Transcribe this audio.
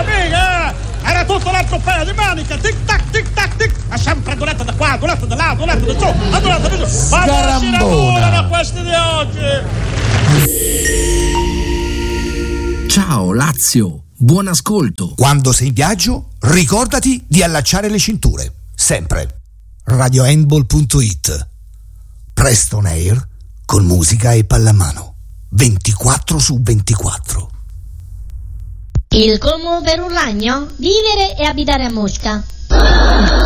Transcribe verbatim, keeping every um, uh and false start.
amica! Era tutto l'altro paio di maniche, tic tac, tic tac, tic, è sempre aduletta da qua, aduletta da là, aduletta da giù, aduletta da giù. Ma non si regolano questi di oggi! Ciao Lazio, buon ascolto. Quando sei in viaggio, ricordati di allacciare le cinture, sempre. radio handball punto it. Preston Air con musica e pallamano, ventiquattro su ventiquattro. Il colmo per un ragno? Vivere e abitare a Mosca.